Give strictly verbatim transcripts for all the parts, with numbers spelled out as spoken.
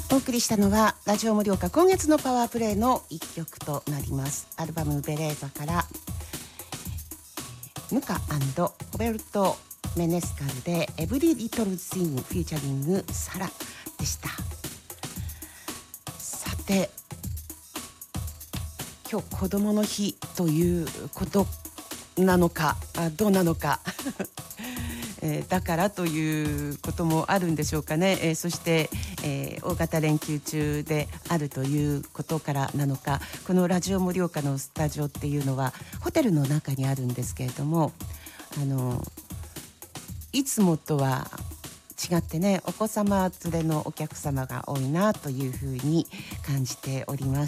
お送りしたのはラジオ盛岡今月のパワープレイの一曲となります。アルバムベレーザからヌカ&ロベルト・メネスカルでエブリリトルシングフューチャリングサラでした。さて今日子どもの日ということなのかどうなのかえー、だからということもあるんでしょうかね、えー、そして、えー、大型連休中であるということからなのか、このラジオ盛岡のスタジオっていうのはホテルの中にあるんですけれども、あのいつもとは違ってね、お子様連れのお客様が多いなというふうに感じております。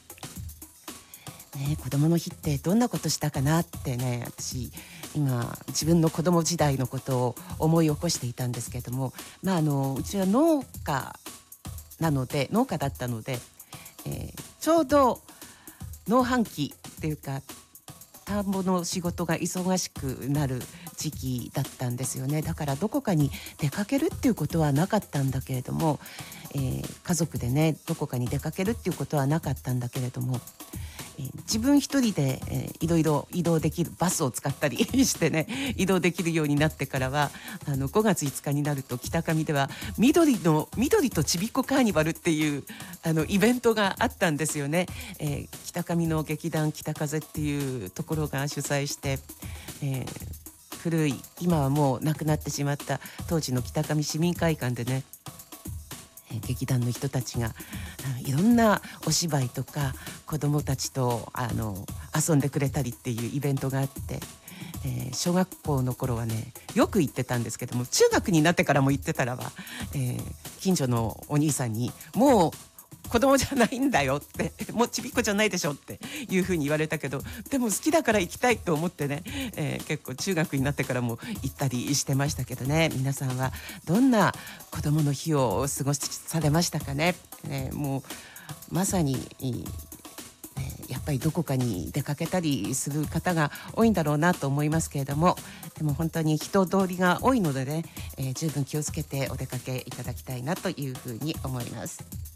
ね、子供の日ってどんなことしたかなってね、私今自分の子供時代のことを思い起こしていたんですけれども、まあ、あのうちは農家なので農家だったので、えー、ちょうど農繁期っていうか田んぼの仕事が忙しくなる時期だったんですよね。だからどこかに出かけるっていうことはなかったんだけれども、えー、家族でねどこかに出かけるっていうことはなかったんだけれども、えー、自分一人で、えー、いろいろ移動できるバスを使ったりしてね移動できるようになってからは、あのごがついつかになると北上では緑の緑とちびっこカーニバルっていうあのイベントがあったんですよね。えー、北上の劇団北風っていうところが主催して、えー、古い今はもうなくなってしまった当時の北上市民会館でね、劇団の人たちがいろんなお芝居とか子どもたちとあの遊んでくれたりっていうイベントがあって、えー、小学校の頃はねよく行ってたんですけども、中学になってからも行ってたらば、えー、近所のお兄さんにもう子供じゃないんだよってもうちびっこじゃないでしょっていうふうに言われたけど、でも好きだから行きたいと思ってね、えー、結構中学になってからも行ったりしてましたけどね。皆さんはどんな子供の日を過ごしされましたかね。ね、もうまさにやっぱりどこかに出かけたりする方が多いんだろうなと思いますけれども、でも本当に人通りが多いのでね、えー、十分気をつけてお出かけいただきたいなというふうに思います。